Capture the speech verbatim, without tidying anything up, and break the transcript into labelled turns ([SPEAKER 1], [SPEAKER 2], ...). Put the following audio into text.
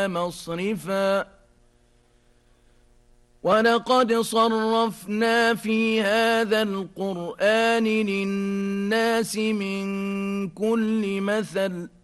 [SPEAKER 1] مصرفا ولقد صرفنا في هذا القرآن للناس من كل مثل